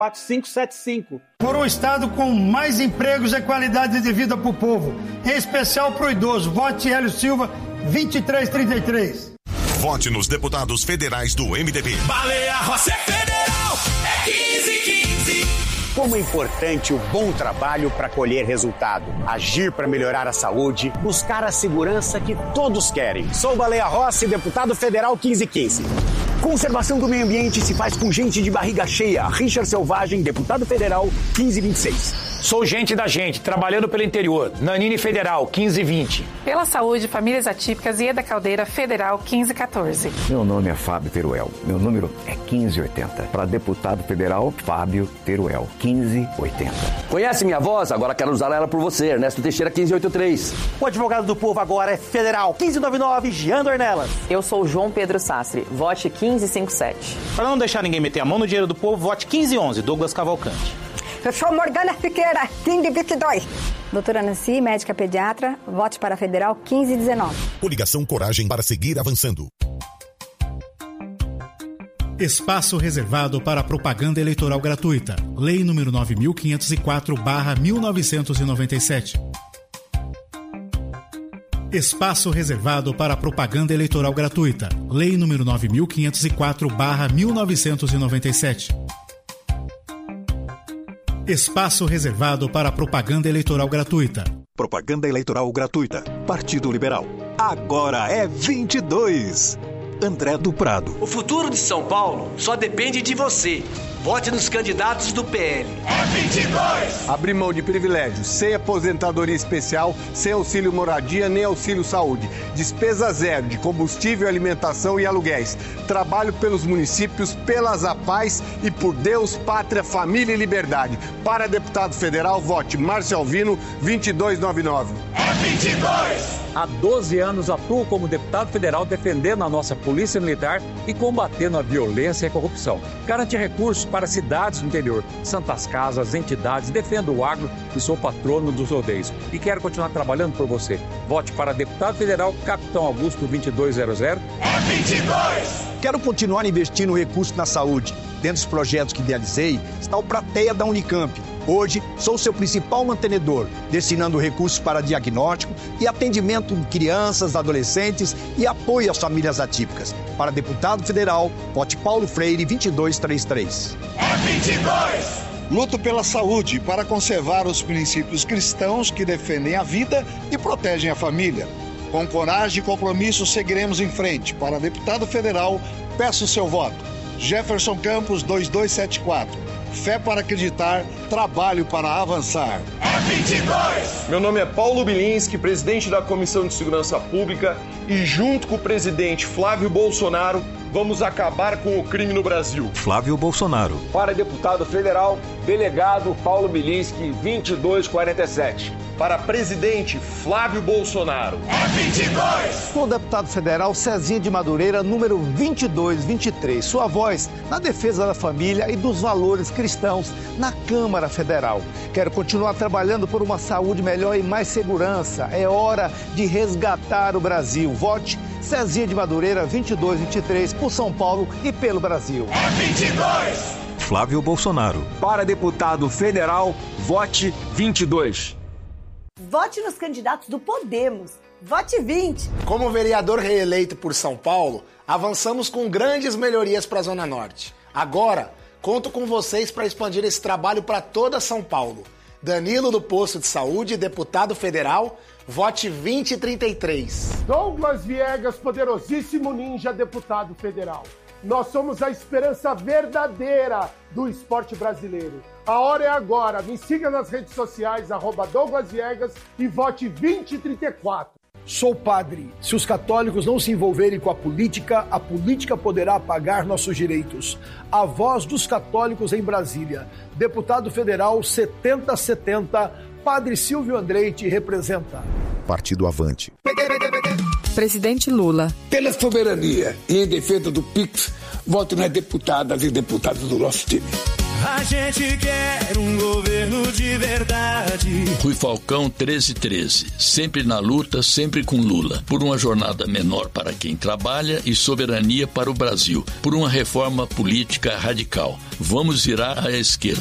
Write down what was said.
4575. Por um estado com mais empregos e qualidade de vida para o povo, em especial para o idoso. Vote Hélio Silva, 2333. Vote nos deputados federais do MDB. Baleia Rossi é federal, é 1515. Como é importante o bom trabalho para colher resultado, agir para melhorar a saúde, buscar a segurança que todos querem. Sou Baleia Rossi, deputado federal 1515. Conservação do meio ambiente se faz com gente de barriga cheia. Richard Selvagem, deputado federal 1526. Sou gente da gente, trabalhando pelo interior. Nanine Federal, 1520. Pela saúde, famílias atípicas e Ieda Caldeira Federal, 1514. Meu nome é Fábio Teruel. Meu número é 1580. Para deputado federal, Fábio Teruel, 1580. Conhece minha voz? Agora quero usar ela por você. Ernesto Teixeira, 1583. O advogado do povo agora é federal, 1599, Jean Dornelas. Eu sou João Pedro Sastre. Vote 1557. Para não deixar ninguém meter a mão no dinheiro do povo, vote 1511, Douglas Cavalcante. Eu sou Morgana Siqueira, 1522. Doutora Nancy, médica pediatra, vote para federal 1519. Coligação Coragem para seguir avançando. Espaço reservado para propaganda eleitoral gratuita. Lei nº 9504/1997. Espaço reservado para propaganda eleitoral gratuita. Lei nº 9504/1997. Espaço reservado para propaganda eleitoral gratuita. Propaganda eleitoral gratuita. Partido Liberal. Agora é 22. André do Prado. O futuro de São Paulo só depende de você. Vote nos candidatos do PL. É 22! Abrir mão de privilégios, sem aposentadoria especial, sem auxílio moradia nem auxílio saúde. Despesa zero de combustível, alimentação e aluguéis. Trabalho pelos municípios, pelas APAES e por Deus, pátria, família e liberdade. Para deputado federal, vote Márcio Alvino, 2299. É 22! Há 12 anos atuo como deputado federal defendendo a nossa polícia militar e combatendo a violência e a corrupção. Garantir recursos para cidades do interior, santas casas, entidades, defendo o agro e sou patrono dos rodeios. E quero continuar trabalhando por você. Vote para deputado federal, Capitão Augusto 2200. É 22! Quero continuar investindo recursos na saúde. Dentro dos projetos que idealizei está o Prateia da Unicamp. Hoje, sou seu principal mantenedor, destinando recursos para diagnóstico e atendimento de crianças, adolescentes e apoio às famílias atípicas. Para deputado federal, vote Paulo Freire, 2233. É 22! Luto pela saúde para conservar os princípios cristãos que defendem a vida e protegem a família. Com coragem e compromisso, seguiremos em frente. Para deputado federal, peço seu voto. Jefferson Campos, 2274. Fé para acreditar, trabalho para avançar. É 22! Meu nome é Paulo Bilinski, presidente da Comissão de Segurança Pública, e junto com o presidente Flávio Bolsonaro, vamos acabar com o crime no Brasil. Flávio Bolsonaro. Para deputado federal, delegado Paulo Bilinski, 2247. Para presidente Flávio Bolsonaro. É 22! Sou deputado federal Cezinha de Madureira, número 2223. Sua voz na defesa da família e dos valores cristãos na Câmara Federal. Quero continuar trabalhando por uma saúde melhor e mais segurança. É hora de resgatar o Brasil. Vote Cezinha de Madureira, 2223, por São Paulo e pelo Brasil. É 22! Flávio Bolsonaro. Para deputado federal, vote 22. Vote nos candidatos do Podemos. Vote 20. Como vereador reeleito por São Paulo, avançamos com grandes melhorias para a Zona Norte. Agora, conto com vocês para expandir esse trabalho para toda São Paulo. Danilo do Posto de Saúde, deputado federal, vote 2033. Douglas Viegas, poderosíssimo ninja, deputado federal. Nós somos a esperança verdadeira do esporte brasileiro. A hora é agora. Me siga nas redes sociais, @Douglas Viegas, e vote 2034. Sou padre. Se os católicos não se envolverem com a política poderá apagar nossos direitos. A voz dos católicos em Brasília. Deputado federal 7070, Padre Silvio Andrei te representa. Partido Avante. Presidente Lula. Pela soberania e em defesa do PIX, voto nas deputadas e deputados do nosso time. A gente quer um governo de verdade. Rui Falcão 1313, sempre na luta, sempre com Lula, por uma jornada menor para quem trabalha e soberania para o Brasil, por uma reforma política radical. Vamos virar à esquerda.